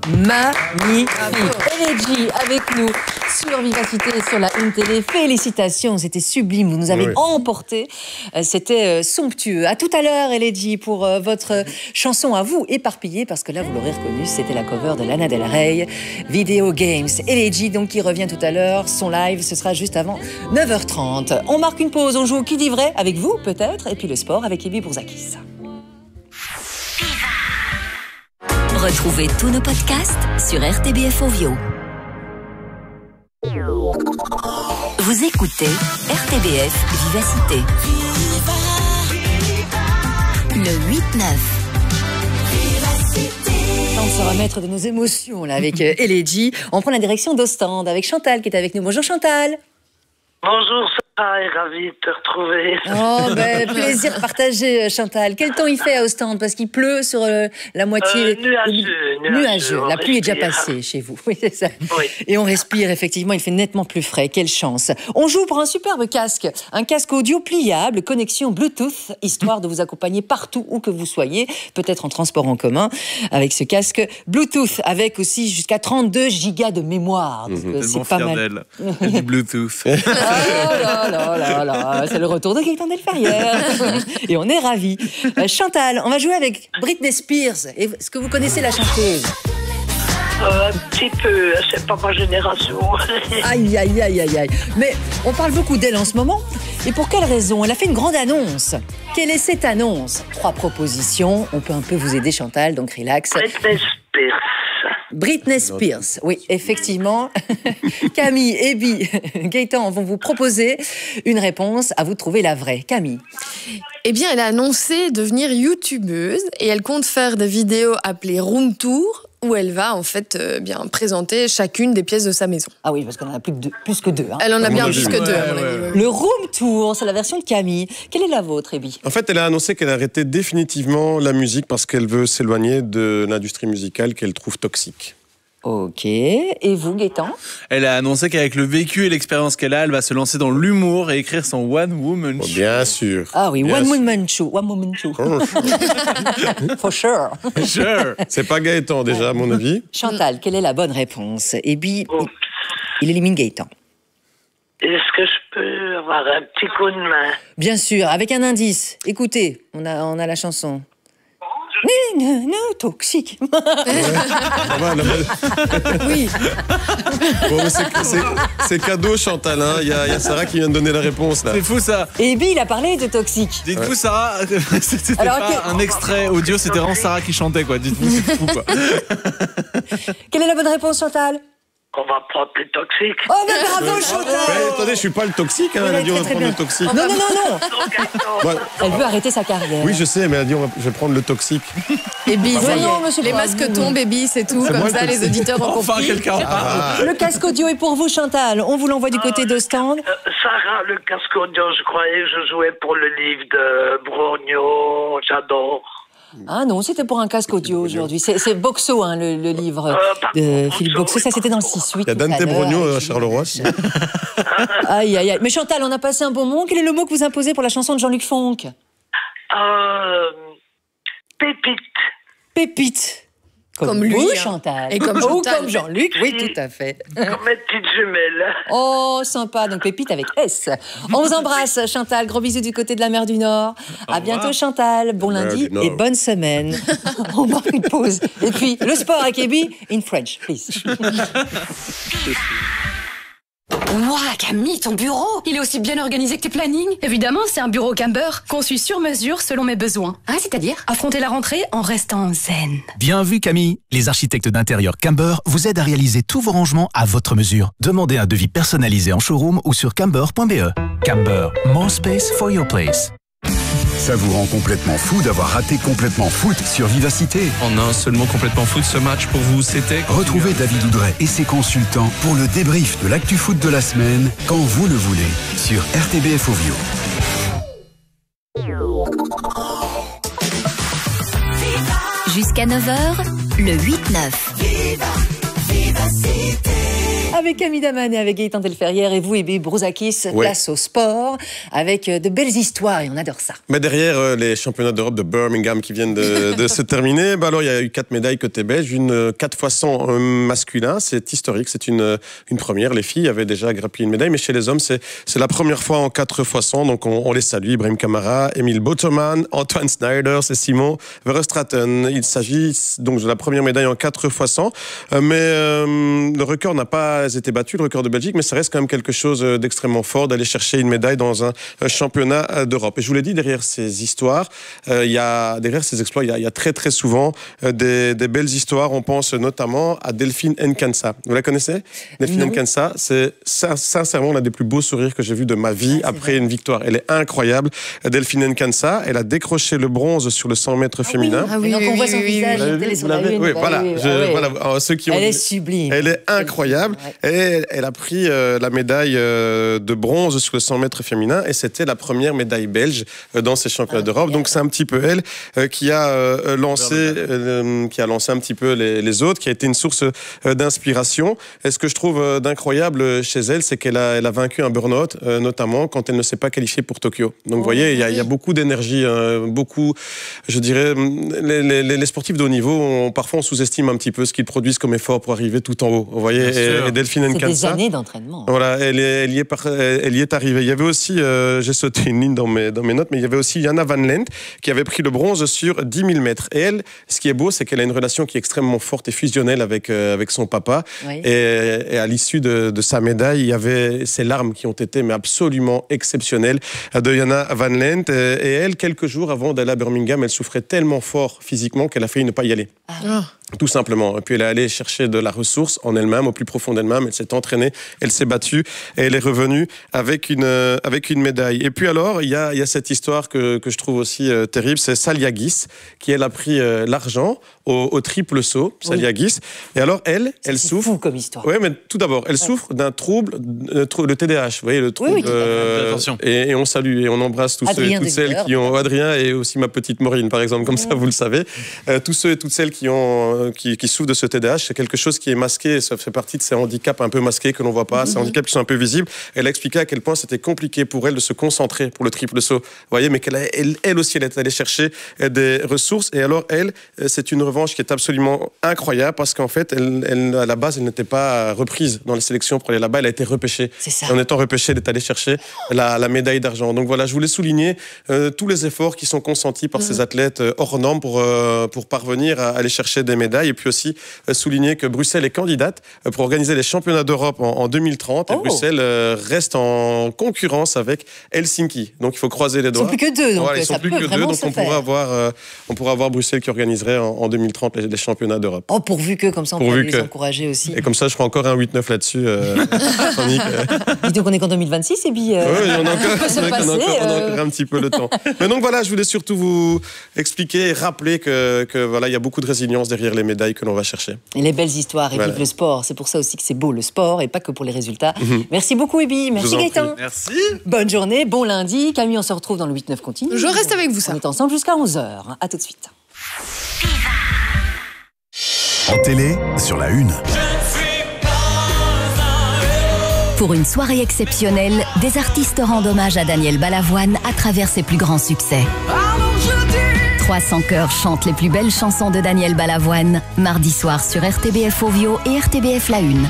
magnifique. Elegy avec nous sur Vivacité, sur la Une Télé. Félicitations, c'était sublime, vous nous avez emporté. C'était somptueux. À tout à l'heure, Elegy, pour votre chanson à vous, éparpillée, parce que là, vous l'aurez reconnu, c'était la cover de Lana Del Rey, Video Games. Elegy, donc, qui revient tout à l'heure. Son live, ce sera juste avant 9h30. On marque une pause, on joue au Qui dit vrai avec vous, peut-être, et puis le sport avec Ebi Bourzakis. Retrouvez tous nos podcasts sur RTBF Ovio. Vous écoutez RTBF Vivacité. Le 8-9. On se remettre de nos émotions là avec Elegy. On prend la direction d'Ostende avec Chantal qui est avec nous. Bonjour Chantal. Bonjour Sarah, et ravie de te retrouver. Oh, plaisir partagé Chantal. Quel temps il fait à Ostende? Parce qu'il pleut sur la moitié... Nuageux. La pluie est déjà passée chez vous. Oui, c'est ça. Oui. Et on respire, effectivement, il fait nettement plus frais. Quelle chance. On joue pour un superbe casque. Un casque audio pliable, connexion Bluetooth, histoire de vous accompagner partout où que vous soyez, peut-être en transport en commun, avec ce casque Bluetooth, avec aussi jusqu'à 32 gigas de mémoire. Donc, c'est pas mal. Du Bluetooth. Oh là, c'est le retour de Gaëtan Delferrière. Et on est ravis. Chantal, on va jouer avec Britney Spears. Est-ce que vous connaissez la chanteuse? Un petit peu, c'est pas ma génération. Aïe. Mais on parle beaucoup d'elle en ce moment. Et pour quelle raison? Elle a fait une grande annonce. Quelle est cette annonce? 3 propositions. On peut un peu vous aider, Chantal, donc relax. Britney Spears, oui, effectivement. Camille, Ebi, Gaëtan vont vous proposer une réponse. À vous de trouver la vraie. Camille. Eh bien, elle a annoncé devenir youtubeuse et elle compte faire des vidéos appelées Room Tour où elle va en fait bien présenter chacune des pièces de sa maison. Ah oui, parce qu'on en a plus que deux. Hein. Elle en a bien plus que deux, à mon avis. Le Room Tour, c'est la version de Camille. Quelle est la vôtre, Ebi? En fait, elle a annoncé qu'elle arrêtait définitivement la musique parce qu'elle veut s'éloigner de l'industrie musicale qu'elle trouve toxique. Ok. Et vous, Gaëtan? Elle a annoncé qu'avec le vécu et l'expérience qu'elle a, elle va se lancer dans l'humour et écrire son One Woman Show. Bien sûr. Ah oui, One Woman Show. For sure. Sure. C'est pas Gaëtan déjà, à mon avis. Chantal, quelle est la bonne réponse? Ebi, il élimine Gaëtan. Est-ce que je peux avoir un petit coup de main? Bien sûr, avec un indice. Écoutez, on a la chanson. Non, toxique. Oui. Bon, c'est cadeau, Chantal. Hein. Il y a Sarah qui vient de donner la réponse là. C'est fou ça. Et Ebi, il a parlé de toxique. Dites-vous, Sarah, c'était pas un extrait audio, c'était vraiment Sarah qui chantait, quoi. Dites-vous, c'est fou, quoi. Quelle est la bonne réponse, Chantal? On va prendre le toxique. Oh, mais bravo, Chantal! Attendez, je suis pas le toxique. Hein. Elle a dit on va prendre le toxique. Non. Ouais. Elle veut arrêter sa carrière. Oui, je sais, mais elle a dit je vais prendre le toxique. Et Ebi, ça y non, monsieur est. Les masques tombent, Ebi, c'est tout. Comme ça, les auditeurs ont Enfin, compris. quelqu'un en parle. Le casque audio est pour vous, Chantal. On vous l'envoie du côté d'Ostende. Sarah, le casque audio, je croyais que je jouais pour le livre de Brogno. J'adore. Ah non, c'était pour un casque audio aujourd'hui. C'est Boxo, hein, le livre de Philippe Boxo. Ça, c'était dans le 6-8. Il y a Dante Brogno à Charleroi. Aïe. Mais Chantal, on a passé un bon moment. Quel est le mot que vous imposez pour la chanson de Jean-Luc Fonck? Pépite. Pépite. Comme lui, vous, Chantal. Et comme Ou Chantal. comme Jean-Luc, oui, tout à fait. Comme mes petites jumelles. Oh, sympa. Donc, Pépite avec S. On vous embrasse, Chantal. Gros bisous du côté de la mer du Nord. À bientôt, Chantal. Bon lundi et bonne semaine. On marque une pause. Et puis, le sport avec Ebi, in French, please. Ouah, Camille, ton bureau, il est aussi bien organisé que tes plannings. Évidemment, c'est un bureau Camber, conçu sur mesure selon mes besoins. Ah, c'est-à-dire? Affronter la rentrée en restant zen. Bien vu, Camille. Les architectes d'intérieur Camber vous aident à réaliser tous vos rangements à votre mesure. Demandez un devis personnalisé en showroom ou sur camber.be. Camber, more space for your place. Ça vous rend complètement fou d'avoir raté Complètement Foot sur Vivacité. En un seul mot, Complètement Foot, ce match pour vous, c'était... Retrouvez David Oudret et ses consultants pour le débrief de l'actu foot de la semaine, quand vous le voulez, sur RTBF Ovio. Jusqu'à 9h, le 8-9. Vivacité. Avec Camille Daman et avec Gaëtan Delferrière et vous, Ebi Brouzakis, place au sport avec de belles histoires et on adore ça. Mais derrière les championnats d'Europe de Birmingham qui viennent de se terminer, alors il y a eu 4 médailles côté belge, une 4x100 masculin, c'est historique, c'est une première. Les filles avaient déjà grappillé une médaille, mais chez les hommes, c'est la première fois en 4x100, donc on les salue, Ibrahim Kamara, Emil Botterman, Antoine Snijders et Simon Verstraeten. Il s'agit donc de la première médaille en 4x100, mais le record n'a pas été battu, le record de Belgique, mais ça reste quand même quelque chose d'extrêmement fort d'aller chercher une médaille dans un championnat d'Europe. Et je vous l'ai dit, derrière ces histoires, derrière ces exploits, il y a très très souvent des belles histoires. On pense notamment à Delphine Nkansa. Vous la connaissez? Delphine Nkansa, c'est sincèrement l'un des plus beaux sourires que j'ai vu de ma vie après une victoire. Elle est incroyable. Delphine Nkansa, elle a décroché le bronze sur le 100 mètres féminin. Donc on voit son visage, ceux qui ont elle est sublime. Elle est incroyable. Et elle a pris la médaille de bronze sur le 100 mètres féminin et c'était la première médaille belge dans ces championnats d'Europe. Donc c'est un petit peu elle qui a lancé un petit peu les autres, qui a été une source d'inspiration. Et ce que je trouve d'incroyable chez elle, c'est qu'elle a vaincu un burn-out, notamment quand elle ne s'est pas qualifiée pour Tokyo. Donc vous voyez, il y a beaucoup d'énergie, beaucoup, je dirais, les sportifs de haut niveau, parfois on sous-estime un petit peu ce qu'ils produisent comme effort pour arriver tout en haut. Vous voyez, et Delphine Nkansa, c'est des années d'entraînement. Voilà, elle y est arrivée. Il y avait aussi, j'ai sauté une ligne dans mes notes, mais il y avait aussi Jana Van Lent qui avait pris le bronze sur 10 000 mètres. Et elle, ce qui est beau, c'est qu'elle a une relation qui est extrêmement forte et fusionnelle avec son papa. Oui. Et à l'issue de sa médaille, il y avait ces larmes qui ont été mais absolument exceptionnelles de Jana Van Lent. Et elle, quelques jours avant d'aller à Birmingham, elle souffrait tellement fort physiquement qu'elle a failli ne pas y aller. Tout simplement. Et puis elle est allée chercher de la ressource en elle-même, au plus profond d'elle-même. Elle s'est entraînée, elle s'est battue et elle est revenue avec une médaille. Et puis alors, il y a cette histoire que je trouve aussi terrible, c'est Saliagis qui elle a pris l'argent au triple saut, Saliagis. Et alors elle souffre. C'est fou comme histoire. Oui, mais tout d'abord, elle souffre d'un trouble, le TDAH. Vous voyez le trouble. Attention. Et on salue et on embrasse toutes celles qui ont Adrien et aussi ma petite Maureen, par exemple, comme ça vous le savez. Tous ceux et toutes celles qui souffrent de ce TDAH, c'est quelque chose qui est masqué, ça fait partie de ces handicaps un peu masqués que l'on voit pas, ces handicaps qui sont un peu visibles. Elle a expliqué à quel point c'était compliqué pour elle de se concentrer pour le triple saut. Vous voyez, mais elle aussi, elle est allée chercher des ressources. Et alors, c'est une revanche qui est absolument incroyable parce qu'en fait, à la base, elle n'était pas reprise dans les sélections pour aller là-bas. Elle a été repêchée. C'est ça. Et en étant repêchée, elle est allée chercher la médaille d'argent. Donc voilà, je voulais souligner tous les efforts qui sont consentis par ces athlètes hors normes pour parvenir à aller chercher des médailles. Et puis aussi souligner que Bruxelles est candidate pour organiser les championnats d'Europe en 2030. Et Bruxelles reste en concurrence avec Helsinki. Donc il faut croiser les doigts. Ils sont plus que deux. Donc voilà, ils sont plus que deux. Donc on pourra avoir Bruxelles qui organiserait en 2030 les championnats d'Europe. Oh, pourvu que, comme ça, on peut les encourager aussi. Et comme ça, je ferai encore un 8-9 là-dessus. Dis donc, on est qu'en 2026, et puis... Oui, on a encore un petit peu le temps. Mais donc voilà, je voulais surtout vous expliquer et rappeler que voilà, il y a beaucoup de résilience derrière les médailles que l'on va chercher. Et les belles histoires, et vive le sport. C'est pour ça aussi que c'est beau, le sport, et pas que pour les résultats. Merci beaucoup, Ebi. Merci, Gaëtan. Merci. Bonne journée, bon lundi. Camille, on se retrouve dans le 8-9 continue. Je reste avec vous, ça. On est ensemble jusqu'à 11h. À tout de suite. En télé, sur la une. Pour une soirée exceptionnelle, des artistes rendent hommage à Daniel Balavoine à travers ses plus grands succès. 300 chœurs chantent les plus belles chansons de Daniel Balavoine, mardi soir sur RTBF Ovio et RTBF La Une.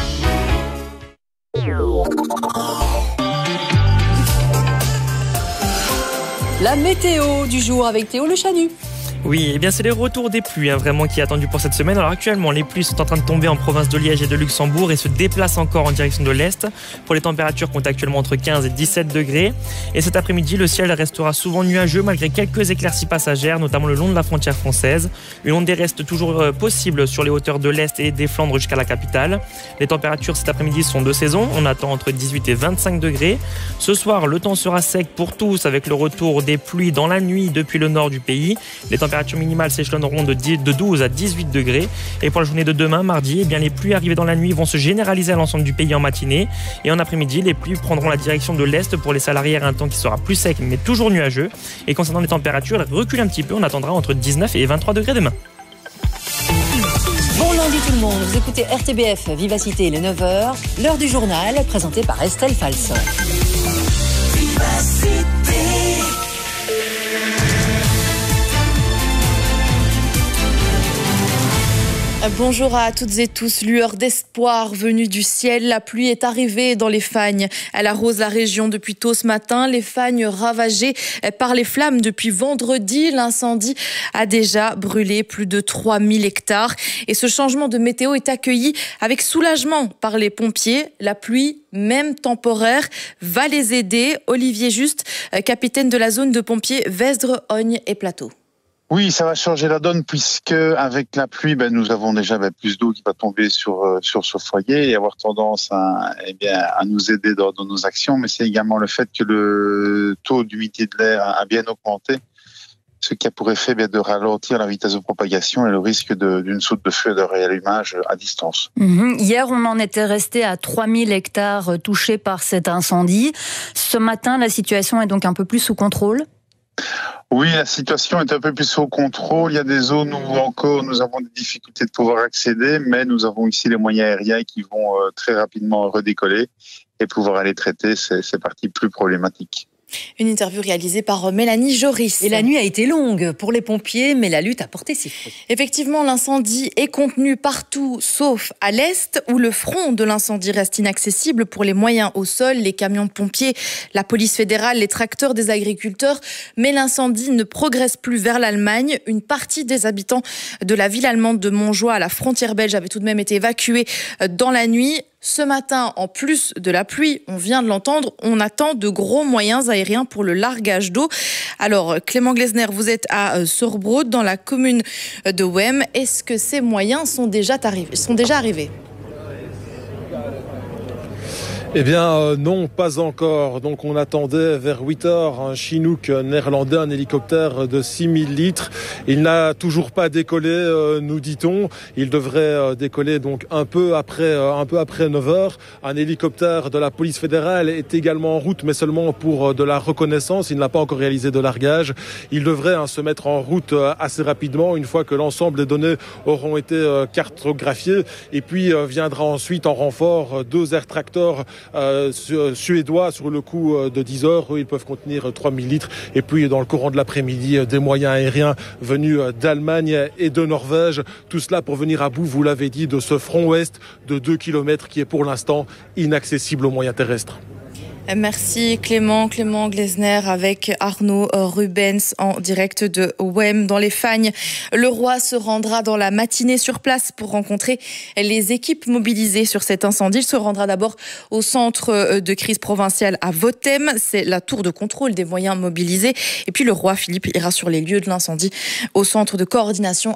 La météo du jour avec Théo Le Chanu. Oui, eh bien c'est le retour des pluies vraiment qui est attendu pour cette semaine. Alors actuellement, les pluies sont en train de tomber en province de Liège et de Luxembourg et se déplacent encore en direction de l'Est. Pour les températures, comptent actuellement entre 15 et 17 degrés. Et cet après-midi, le ciel restera souvent nuageux malgré quelques éclaircies passagères, notamment le long de la frontière française. Une ondée reste toujours possible sur les hauteurs de l'Est et des Flandres jusqu'à la capitale. Les températures cet après-midi sont de saison. On attend entre 18 et 25 degrés. Ce soir, le temps sera sec pour tous avec le retour des pluies dans la nuit depuis le nord du pays. Les températures minimales s'échelonneront de 12 à 18 degrés. Et pour la journée de demain, mardi, eh bien, les pluies arrivées dans la nuit vont se généraliser à l'ensemble du pays en matinée. Et en après-midi, les pluies prendront la direction de l'Est pour les salariés à un temps qui sera plus sec mais toujours nuageux. Et concernant les températures, elles reculent un petit peu. On attendra entre 19 et 23 degrés demain. Bon lundi tout le monde, vous écoutez RTBF Vivacité, il est 9h, l'heure du journal présenté par Estelle Falson. Bonjour à toutes et tous. Lueur d'espoir venue du ciel. La pluie est arrivée dans les Fagnes. Elle arrose la région depuis tôt ce matin. Les Fagnes ravagées par les flammes depuis vendredi. L'incendie a déjà brûlé plus de 3000 hectares. Et ce changement de météo est accueilli avec soulagement par les pompiers. La pluie, même temporaire, va les aider. Olivier Juste, capitaine de la zone de pompiers Vesdre, Ogne et Plateau. Oui, ça va changer la donne puisque avec la pluie, nous avons déjà plus d'eau qui va tomber sur ce foyer et avoir tendance à nous aider dans nos actions. Mais c'est également le fait que le taux d'humidité de l'air a bien augmenté, ce qui a pour effet de ralentir la vitesse de propagation et le risque d'une soute de feu et de réallumage à distance. Hier, on en était resté à 3000 hectares touchés par cet incendie. Ce matin, la situation est donc un peu plus sous contrôle ? Oui, la situation est un peu plus sous contrôle. Il y a des zones où encore nous avons des difficultés de pouvoir accéder, mais nous avons ici les moyens aériens qui vont très rapidement redécoller et pouvoir aller traiter ces parties plus problématiques. Une interview réalisée par Mélanie Joris. Et la nuit a été longue pour les pompiers, mais la lutte a porté ses fruits. Effectivement, l'incendie est contenu partout, sauf à l'est, où le front de l'incendie reste inaccessible pour les moyens au sol, les camions de pompiers, la police fédérale, les tracteurs des agriculteurs. Mais l'incendie ne progresse plus vers l'Allemagne. Une partie des habitants de la ville allemande de Montjoie, à la frontière belge, avait tout de même été évacuée dans la nuit. Ce matin, en plus de la pluie, on vient de l'entendre, on attend de gros moyens aériens pour le largage d'eau. Alors, Clément Glesner, vous êtes à Sorbrode, dans la commune de Wem. Est-ce que ces moyens sont déjà arrivés ? Eh bien non, pas encore. Donc on attendait vers 8h un Chinook néerlandais, un hélicoptère de 6000 litres. Il n'a toujours pas décollé, nous dit-on. Il devrait décoller donc un peu après 9h. Un hélicoptère de la police fédérale est également en route, mais seulement pour de la reconnaissance. Il n'a pas encore réalisé de largage. Il devrait se mettre en route assez rapidement une fois que l'ensemble des données auront été cartographiées. Et puis viendra ensuite en renfort 2 air tractors suédois sur le coup de 10 heures. Eux, ils peuvent contenir 3000 litres. Et puis, dans le courant de l'après-midi, des moyens aériens venus d'Allemagne et de Norvège. Tout cela pour venir à bout, vous l'avez dit, de ce front ouest de 2 km qui est pour l'instant inaccessible aux moyens terrestres. Merci Clément Glesner avec Arnaud Rubens en direct de Wem dans les Fagnes. Le roi se rendra dans la matinée sur place pour rencontrer les équipes mobilisées sur cet incendie. Il se rendra d'abord au centre de crise provinciale à Votem. C'est la tour de contrôle des moyens mobilisés. Et puis le roi Philippe ira sur les lieux de l'incendie au centre de coordination